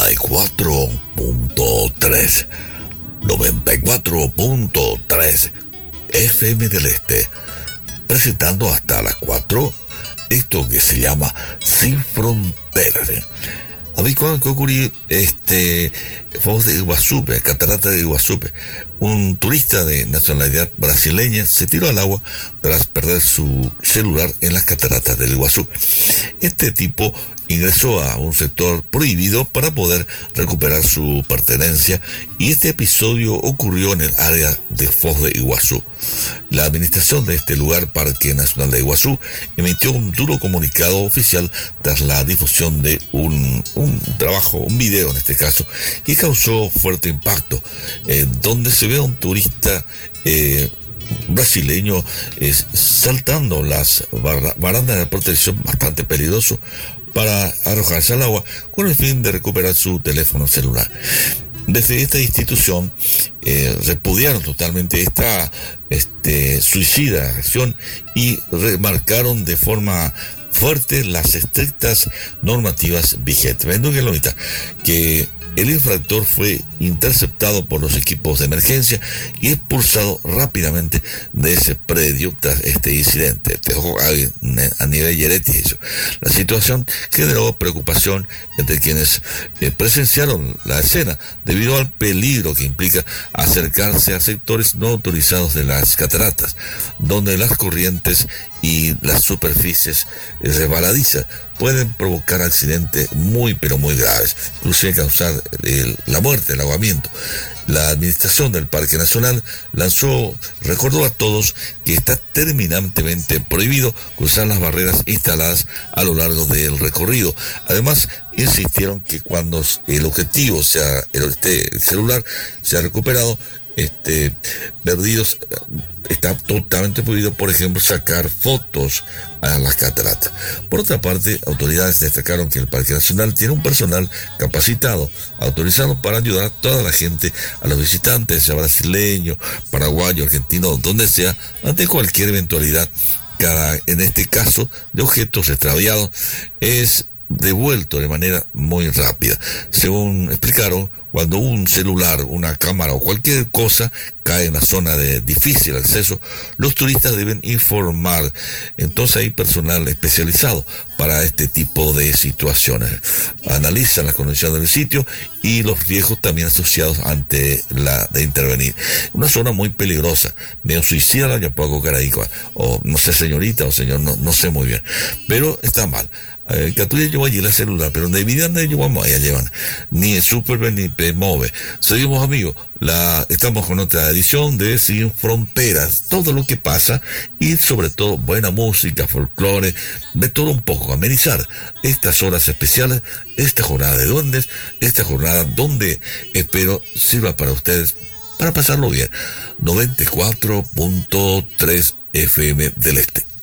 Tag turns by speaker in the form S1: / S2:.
S1: 94.3, 94.3 FM del Este, presentando hasta las 4 esto que se llama Sin Fronteras. ¿Habéis cuándo que ocurrió Foz de Iguazú, Catarata de Iguazú? Un turista de nacionalidad brasileña se tiró al agua tras perder su celular en las cataratas del Iguazú. Este tipo ingresó a un sector prohibido para poder recuperar su pertenencia, y este episodio ocurrió en el área de Foz de Iguazú. La administración de este lugar, Parque Nacional de Iguazú, emitió un duro comunicado oficial tras la difusión de un video en este caso, que causó fuerte impacto, donde se ve a un turista brasileño saltando las barandas de protección, bastante peligroso, para arrojarse al agua con el fin de recuperar su teléfono celular. Desde esta institución repudiaron totalmente esta suicida acción y remarcaron de forma fuerte las estrictas normativas vigentes. Que el infractor fue interceptado por los equipos de emergencia y expulsado rápidamente de ese predio tras este incidente. A nivel Yeretti. La situación generó preocupación entre quienes presenciaron la escena debido al peligro que implica acercarse a sectores no autorizados de las cataratas, donde las corrientes y las superficies resbaladizas pueden provocar accidentes muy graves, inclusive causar la muerte, el ahogamiento. La administración del Parque Nacional recordó a todos que está terminantemente prohibido cruzar las barreras instaladas a lo largo del recorrido. Además, insistieron que cuando el objetivo sea el celular sea recuperado, perdidos, está totalmente prohibido, por ejemplo, sacar fotos a las cataratas. Por otra parte, autoridades destacaron que el Parque Nacional tiene un personal capacitado, autorizado para ayudar a toda la gente, a los visitantes, sea brasileño, paraguayo, argentino, donde sea, ante cualquier eventualidad. En este caso de objetos extraviados, es devuelto de manera muy rápida. Según explicaron, cuando un celular, una cámara o cualquier cosa cae en la zona de difícil acceso, los turistas deben informar. Entonces hay personal especializado para este tipo de situaciones. Analizan las condiciones del sitio y los riesgos también asociados ante de intervenir. Una zona muy peligrosa, medio suicida, yo poco caraico, o no sé, señorita o señor, no sé muy bien, pero está mal. Catuya llevó allí la celular, pero de vida no llevamos, allá llevan ni el Superman ni P-Move. Seguimos, amigos, estamos con otra edición de Sin Fronteras, todo lo que pasa y sobre todo buena música, folclore, de todo un poco, amenizar estas horas especiales, esta jornada de duendes, esta jornada donde espero sirva para ustedes, para pasarlo bien. 94.3 FM del Este.